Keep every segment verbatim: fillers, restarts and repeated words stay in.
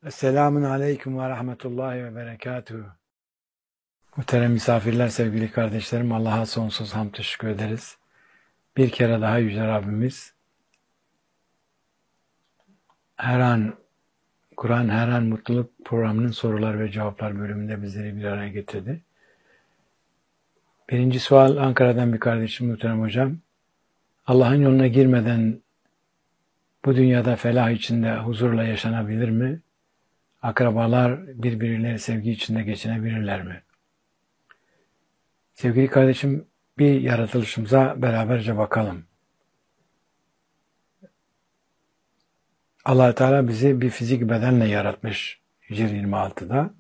Selamun aleyküm ve rahmetullahi ve berekatuhu. Muhterem misafirler, sevgili kardeşlerim, Allah'a sonsuz hamd teşekkür ederiz. Bir kere daha Yüce Rabbimiz her an Kur'an Her An Mutluluk programının sorular ve cevaplar bölümünde bizleri bir araya getirdi. Birinci sual Ankara'dan bir kardeşim, muhterem hocam. Allah'ın yoluna girmeden bu dünyada felah içinde huzurla yaşanabilir mi? Akrabalar birbirleriyle sevgi içinde geçinebilirler mi? Sevgili kardeşim, bir yaratılışımıza beraberce bakalım. Allah Teala bizi bir fizik bedenle yaratmış Hicr yirmi altıda.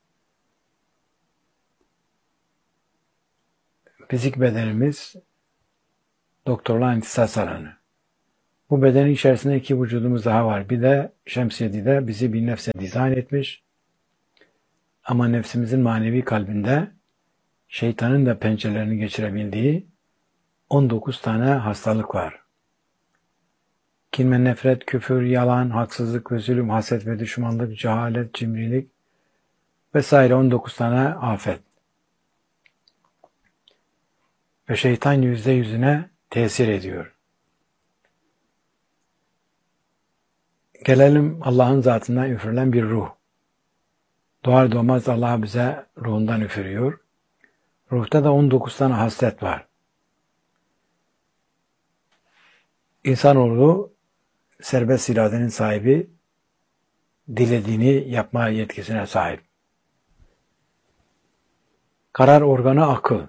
Fizik bedenimiz doktorluğa intisas alanı. Bu bedenin içerisinde iki vücudumuz daha var. Bir de Şemsiyedi'de bizi bir nefse dizayn etmiş. Ama nefsimizin manevi kalbinde şeytanın da pençelerini geçirebildiği on dokuz tane hastalık var. Kin ve nefret, küfür, yalan, haksızlık ve zulüm, haset ve düşmanlık, cehalet, cimrilik vesaire on dokuz tane afet. Ve şeytan yüzde yüzüne tesir ediyor. Gelelim Allah'ın zatından üfürülen bir ruh. Doğar doğmaz Allah bize ruhundan üfürüyor. Ruhta da on dokuz tane haslet var. İnsanoğlu serbest iradenin sahibi, dilediğini yapma yetkisine sahip. Karar organı akıl.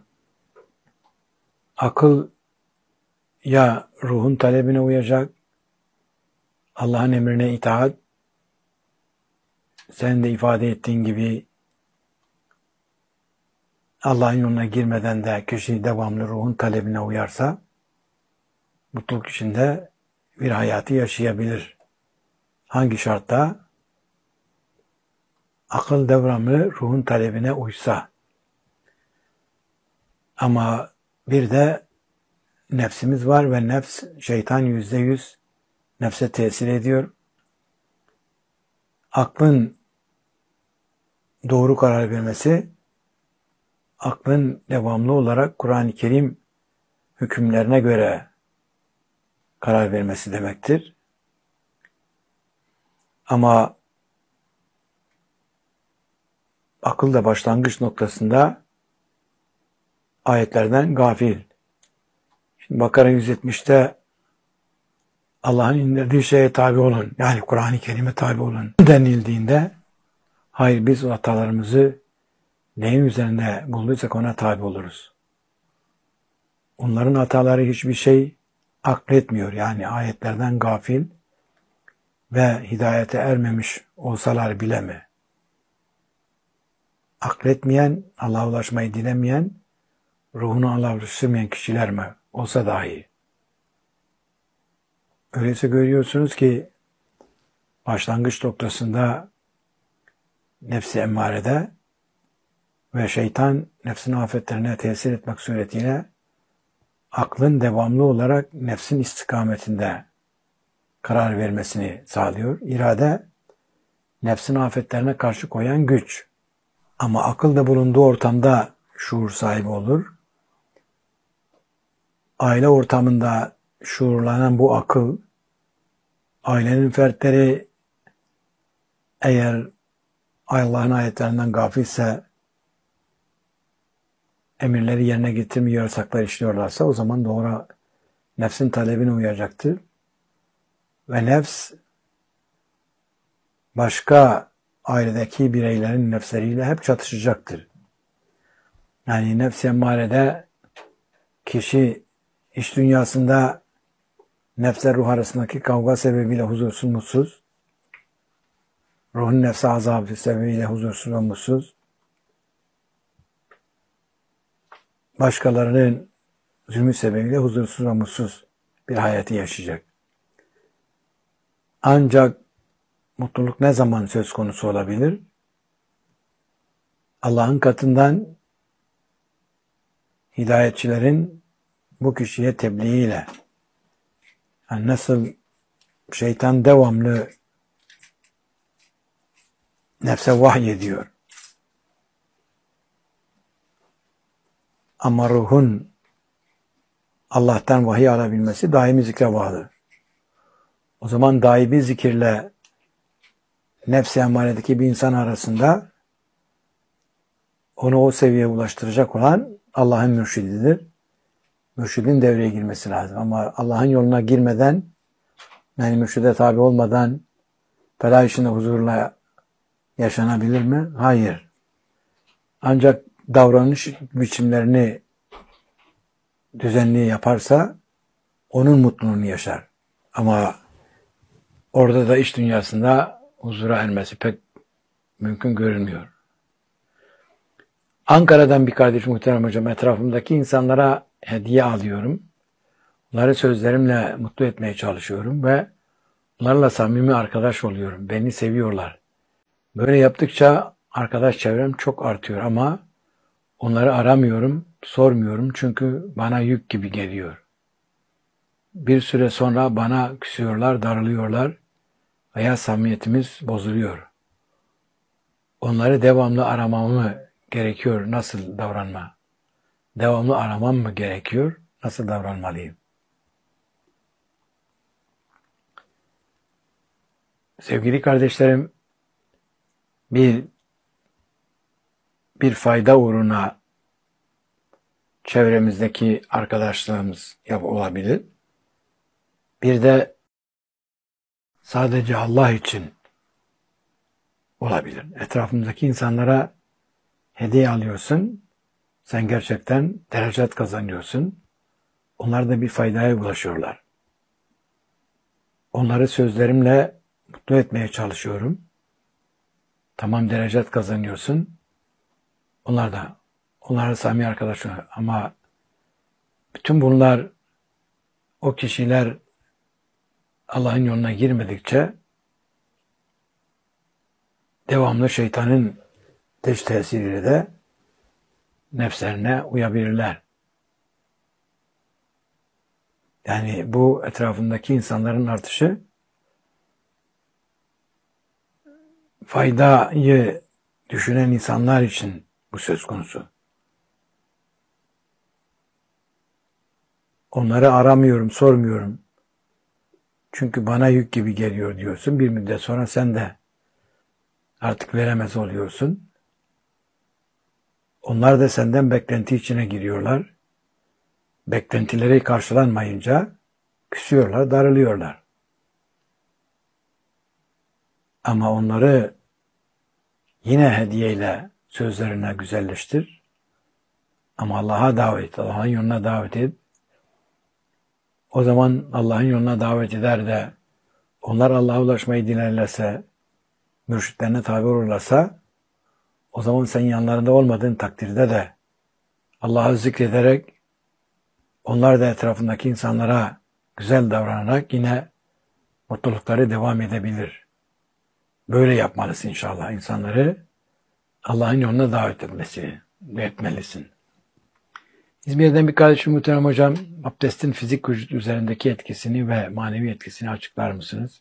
Akıl ya ruhun talebine uyacak, Allah'ın emrine itaat, sen de ifade ettiğin gibi Allah'ın yoluna girmeden de kişi devamlı ruhun talebine uyarsa, mutluluk içinde bir hayatı yaşayabilir. Hangi şartta? Akıl devamlı ruhun talebine uysa. Ama bir de nefsimiz var ve nefs, şeytan yüzde yüz nefse tesir ediyor. Aklın doğru karar vermesi, aklın devamlı olarak Kur'an-ı Kerim hükümlerine göre karar vermesi demektir. Ama akıl da başlangıç noktasında ayetlerden gafil. Şimdi Bakara yüz yetmişte Allah'ın indirdiği şeye tabi olun, yani Kur'an-ı Kerim'e tabi olun denildiğinde, hayır biz o hatalarımızı neyin üzerinde bulduysak ona tabi oluruz. Onların hataları hiçbir şey akletmiyor, yani ayetlerden gafil ve hidayete ermemiş olsalar bile mi? Akletmeyen, Allah'a ulaşmayı dilemeyen, ruhunu Allah'a ulaştırmayan kişiler mi olsa dahi. Öyleyse görüyorsunuz ki başlangıç noktasında nefsi emmarede ve şeytan nefsin afetlerine tesir etmek suretiyle aklın devamlı olarak nefsin istikametinde karar vermesini sağlıyor. İrade, nefsin afetlerine karşı koyan güç. Ama akıl da bulunduğu ortamda şuur sahibi olur. Aile ortamında şuurlanan bu akıl, ailenin fertleri eğer Allah'ın ayetlerinden gafilse, emirleri yerine getirmiyor, yasaklar işliyorlarsa o zaman doğru nefsin talebine uyacaktır. Ve nefs başka ailedeki bireylerin nefsleriyle hep çatışacaktır. Yani nefs-i emmarede kişi iş dünyasında nefsle ruh arasındaki kavga sebebiyle huzursuz, mutsuz. Ruhun nefse azabı sebebiyle huzursuz ve mutsuz. Başkalarının zulmü sebebiyle huzursuz ve mutsuz bir hayatı yaşayacak. Ancak mutluluk ne zaman söz konusu olabilir? Allah'ın katından hidayetçilerin bu kişiye tebliğiyle, yani nasıl şeytan devamlı nefse vahyediyor. Ama ruhun Allah'tan vahiy alabilmesi daimi zikre bağlı. O zaman daimi zikirle nefs-i emmaredeki bir insan arasında onu o seviyeye ulaştıracak olan Allah'ın mürşididir. Mürşidin devreye girmesi lazım. Ama Allah'ın yoluna girmeden, yani mürşide tabi olmadan felah içinde huzurla yaşanabilir mi? Hayır. Ancak davranış biçimlerini düzenli yaparsa onun mutluluğunu yaşar. Ama orada da iç dünyasında huzura ermesi pek mümkün görünmüyor. Ankara'dan bir kardeş muhterem hocam, etrafımdaki insanlara hediye alıyorum. Onları sözlerimle mutlu etmeye çalışıyorum ve onlarla samimi arkadaş oluyorum. Beni seviyorlar. Böyle yaptıkça arkadaş çevrem çok artıyor ama onları aramıyorum, sormuyorum çünkü bana yük gibi geliyor. Bir süre sonra bana küsüyorlar, darılıyorlar veya samimiyetimiz bozuluyor. Onları devamlı aramamı gerekiyor. Nasıl davranma? Devamlı aramam mı gerekiyor? Nasıl davranmalıyım? Sevgili kardeşlerim, bir bir fayda uğruna çevremizdeki arkadaşlığımız olabilir. Bir de sadece Allah için olabilir. Etrafımızdaki insanlara hediye alıyorsun. Sen gerçekten derecat kazanıyorsun. Onlar da bir faydaya ulaşıyorlar. Onları sözlerimle mutlu etmeye çalışıyorum. Tamam, derecat kazanıyorsun. Onlar da, onlara samimi arkadaşlar. Ama bütün bunlar, o kişiler Allah'ın yoluna girmedikçe devamlı şeytanın teş tesiriyle de nefslerine uyabilirler. Yani bu etrafındaki insanların artışı faydayı düşünen insanlar için bu söz konusu. Onları aramıyorum, sormuyorum. Çünkü bana yük gibi geliyor diyorsun. Bir müddet sonra sen de artık veremez oluyorsun. Onlar da senden beklenti içine giriyorlar. Beklentileri karşılanmayınca küsüyorlar, darılıyorlar. Ama onları yine hediyeyle sözlerine güzelleştir. Ama Allah'a davet, Allah'ın yoluna davet et. O zaman Allah'ın yoluna davet eder de onlar Allah'a ulaşmayı dilerlerse, mürşitlerine tabi olurlarsa, o zaman sen yanlarında olmadığın takdirde de Allah'ı zikrederek, onlar da etrafındaki insanlara güzel davranarak yine mutlulukları devam edebilir. Böyle yapmalısın inşallah. İnsanları Allah'ın yoluna davet etmesini etmelisin. İzmir'den bir kardeşim muhterem hocam, abdestin fizik vücut üzerindeki etkisini ve manevi etkisini açıklar mısınız?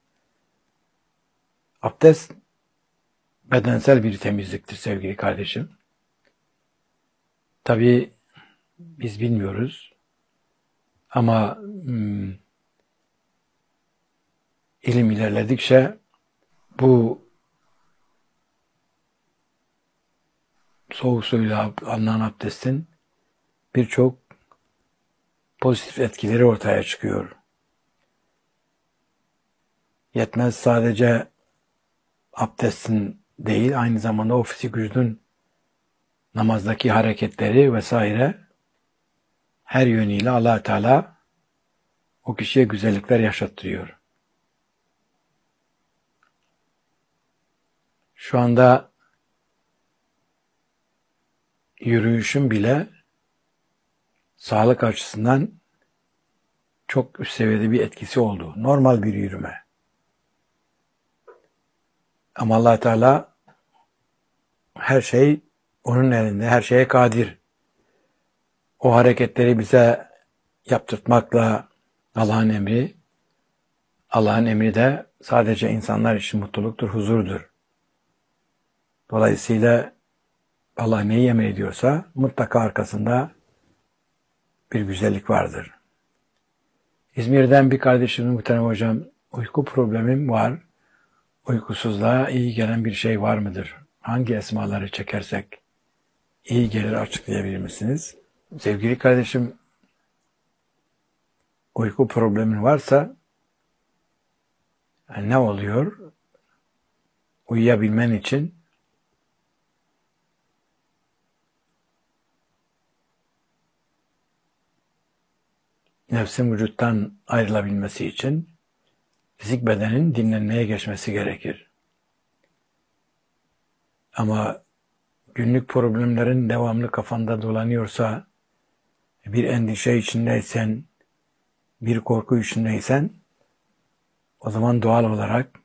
Abdest bedensel bir temizliktir sevgili kardeşim. Tabii biz bilmiyoruz ama hmm, ilim ilerledikçe bu soğuk suyla alınan abdestin birçok pozitif etkileri ortaya çıkıyor. Yetmez sadece abdestin değil, aynı zamanda o fizik vücudun namazdaki hareketleri vesaire her yönüyle Allah Teala o kişiye güzellikler yaşattırıyor. Şu anda yürüyüşün bile sağlık açısından çok üst seviyede bir etkisi oldu. Normal bir yürüme. Ama Allah Teala her şey onun elinde, her şeye kadir. O hareketleri bize yaptırtmakla Allah'ın emri, Allah'ın emri de sadece insanlar için mutluluktur, huzurdur. Dolayısıyla Allah neyi emrediyorsa mutlaka arkasında bir güzellik vardır. İzmir'den bir kardeşim, muhterem hocam, uyku problemim var. Uykusuzluğa iyi gelen bir şey var mıdır? Hangi esmaları çekersek iyi gelir, açıklayabilir misiniz? Sevgili kardeşim, uyku problemin varsa ne oluyor? Uyuyabilmen için nefsin vücuttan ayrılabilmesi için fizik bedenin dinlenmeye geçmesi gerekir. Ama günlük problemlerin devamlı kafanda dolanıyorsa, bir endişe içindeysen, bir korku içindeysen, o zaman doğal olarak